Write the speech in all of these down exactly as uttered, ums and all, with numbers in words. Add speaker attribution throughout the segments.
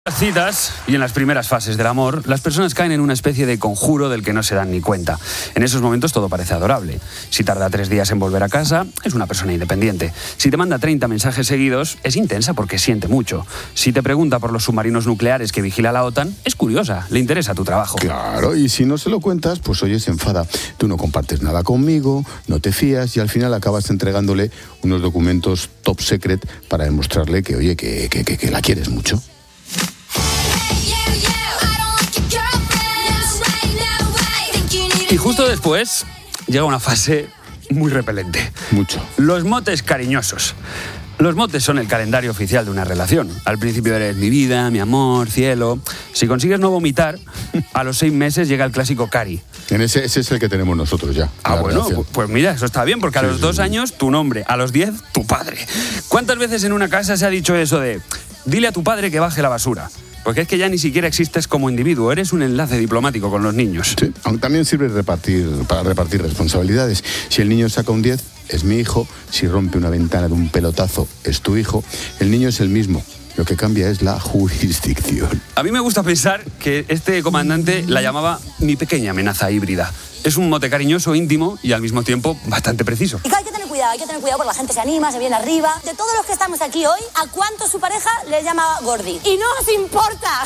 Speaker 1: En las citas y en las primeras fases del amor, las personas caen en una especie de conjuro del que no se dan ni cuenta. En esos momentos todo parece adorable. Si tarda tres días en volver a casa, es una persona independiente. Si te manda treinta mensajes seguidos, es intensa porque siente mucho. Si te pregunta por los submarinos nucleares que vigila la OTAN, es curiosa, le interesa tu trabajo.
Speaker 2: Claro, y si no se lo cuentas, pues oye, se enfada. Tú no compartes nada conmigo, no te fías y al final acabas entregándole unos documentos top secret para demostrarle que, oye, que, que, que, que la quieres mucho.
Speaker 1: Y justo después llega una fase muy repelente.
Speaker 2: Mucho.
Speaker 1: Los motes cariñosos. Los motes son el calendario oficial de una relación. Al principio eres mi vida, mi amor, cielo. Si consigues no vomitar, a los seis meses llega el clásico cari.
Speaker 2: En ese, ese es el que tenemos nosotros ya.
Speaker 1: Ah, bueno, relación. Pues mira, eso está bien, porque a sí, los sí, dos sí. años tu nombre, a los diez tu padre. ¿Cuántas veces en una casa se ha dicho eso de dile a tu padre que baje la basura? Porque es que ya ni siquiera existes como individuo, eres un enlace diplomático con los niños.
Speaker 2: Sí, aunque también sirve repartir, para repartir responsabilidades. Si el niño saca un diez, es mi hijo. Si rompe una ventana de un pelotazo, es tu hijo. El niño es el mismo. Lo que cambia es la jurisdicción.
Speaker 1: A mí me gusta pensar que este comandante la llamaba mi pequeña amenaza híbrida. Es un mote cariñoso, íntimo y al mismo tiempo bastante preciso.
Speaker 3: Y hay que tener cuidado, hay que tener cuidado porque la gente se anima, se viene arriba. De todos los que estamos aquí hoy, ¿a cuánto su pareja le llama Gordi? Y no os importa.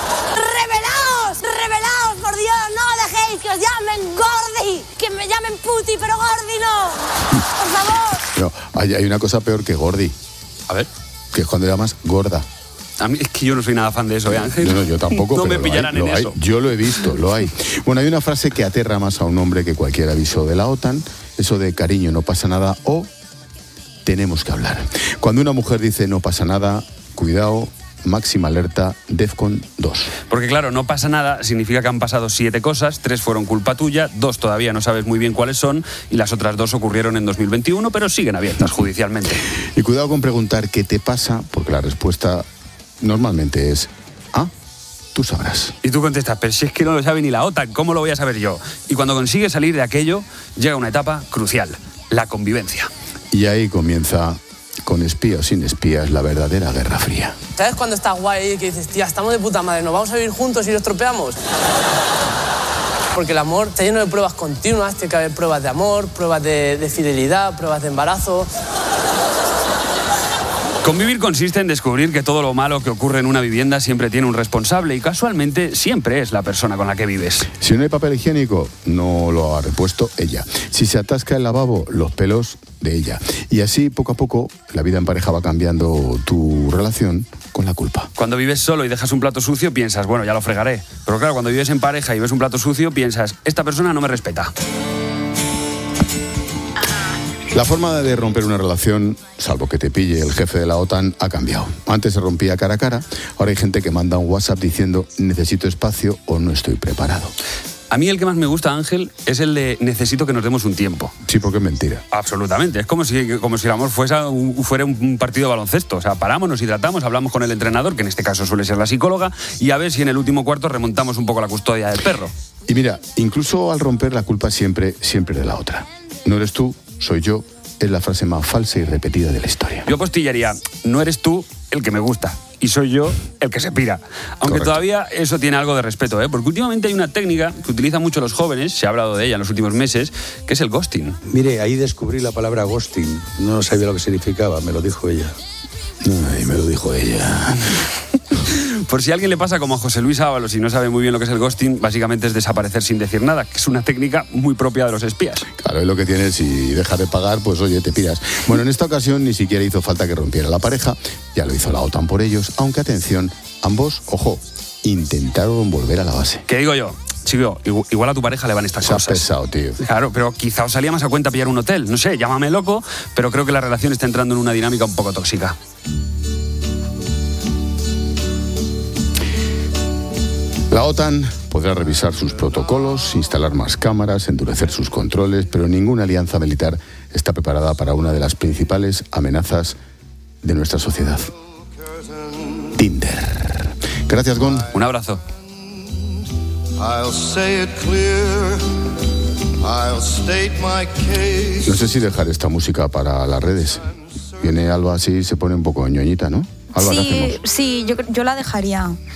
Speaker 3: ¡Revelaos! ¡Revelaos, por Dios! No dejéis que os llamen Gordi. Que me llamen Puti, pero Gordi no. Por favor.
Speaker 2: No, hay, hay una cosa peor que Gordi.
Speaker 1: A ver.
Speaker 2: Que es cuando llamas gorda.
Speaker 1: A mí es que yo no soy nada fan de eso, ¿eh, Ángel?
Speaker 2: No, no, yo tampoco.
Speaker 1: No
Speaker 2: pero
Speaker 1: me pillarán
Speaker 2: hay,
Speaker 1: en
Speaker 2: lo
Speaker 1: eso.
Speaker 2: Hay. Yo lo he visto, lo hay. Bueno, hay una frase que aterra más a un hombre que cualquier aviso de la OTAN. Eso de cariño, no pasa nada o tenemos que hablar. Cuando una mujer dice no pasa nada, cuidado, máxima alerta, Defcon dos.
Speaker 1: Porque claro, no pasa nada significa que han pasado siete cosas, tres fueron culpa tuya, dos todavía no sabes muy bien cuáles son y las otras dos ocurrieron en dos mil veintiuno, pero siguen abiertas judicialmente.
Speaker 2: Y cuidado con preguntar qué te pasa, porque la respuesta normalmente es ah, tú sabrás.
Speaker 1: Y tú contestas, pero si es que no lo sabe ni la OTAN, ¿cómo lo voy a saber yo? Y cuando consigues salir de aquello, llega una etapa crucial, la convivencia.
Speaker 2: Y ahí comienza, con espía o sin espías, la verdadera guerra fría.
Speaker 4: ¿Sabes cuando estás guay y que dices, tía, estamos de puta madre, nos vamos a vivir juntos y nos tropeamos? Porque el amor está lleno de pruebas continuas, tiene que haber pruebas de amor, pruebas de, de fidelidad, pruebas de embarazo.
Speaker 1: Convivir consiste en descubrir que todo lo malo que ocurre en una vivienda siempre tiene un responsable y casualmente siempre es la persona con la que vives.
Speaker 2: Si no hay papel higiénico, no lo ha repuesto ella. Si se atasca el lavabo, los pelos de ella. Y así, poco a poco, la vida en pareja va cambiando tu relación con la culpa.
Speaker 1: Cuando vives solo y dejas un plato sucio, piensas, bueno, ya lo fregaré. Pero claro, cuando vives en pareja y ves un plato sucio, piensas, esta persona no me respeta.
Speaker 2: La forma de romper una relación, salvo que te pille el jefe de la OTAN, ha cambiado. Antes se rompía cara a cara, ahora hay gente que manda un WhatsApp diciendo necesito espacio o no estoy preparado.
Speaker 1: A mí el que más me gusta, Ángel, es el de necesito que nos demos un tiempo.
Speaker 2: Sí, porque es mentira.
Speaker 1: Absolutamente. Es como si, como si el amor fuese un, fuera un partido de baloncesto. O sea, paramos, nos hidratamos, hablamos con el entrenador, que en este caso suele ser la psicóloga, y a ver si en el último cuarto remontamos un poco la custodia del perro.
Speaker 2: Y mira, incluso al romper la culpa siempre, siempre de la otra. No eres tú, soy yo, es la frase más falsa y repetida de la historia.
Speaker 1: Yo apostillaría, no eres tú el que me gusta y soy yo el que se pira. Aunque
Speaker 2: Correcto.
Speaker 1: Todavía eso tiene algo de respeto, ¿eh? Porque últimamente hay una técnica que utilizan mucho los jóvenes, se ha hablado de ella en los últimos meses, que es el ghosting.
Speaker 5: Mire, ahí descubrí la palabra ghosting. No sabía lo que significaba, me lo dijo ella.
Speaker 2: Ay, me lo dijo ella.
Speaker 1: Por si a alguien le pasa como a José Luis Ábalos y no sabe muy bien lo que es el ghosting, básicamente es desaparecer sin decir nada, que es una técnica muy propia de los espías.
Speaker 2: Claro, es lo que tienes, y dejas de pagar, pues oye, te piras. Bueno, en esta ocasión ni siquiera hizo falta que rompiera la pareja, ya lo hizo la OTAN por ellos, aunque atención, ambos, ojo, intentaron volver a la base.
Speaker 1: ¿Qué digo yo? Chico, igual a tu pareja le van estas
Speaker 2: Se
Speaker 1: cosas.
Speaker 2: ha pesado, tío.
Speaker 1: Claro, pero quizá os salía más a cuenta pillar un hotel. No sé, llámame loco, pero creo que la relación está entrando en una dinámica un poco tóxica.
Speaker 2: La OTAN podrá revisar sus protocolos, instalar más cámaras, endurecer sus controles, pero ninguna alianza militar está preparada para una de las principales amenazas de nuestra sociedad. Tinder. Gracias, Gon.
Speaker 1: Un abrazo.
Speaker 2: No sé si dejar esta música para las redes. Viene Alba así y se pone un poco ñoñita, ¿no? Alba, ¿qué
Speaker 6: Sí,
Speaker 2: hacemos?
Speaker 6: sí, yo, yo la dejaría.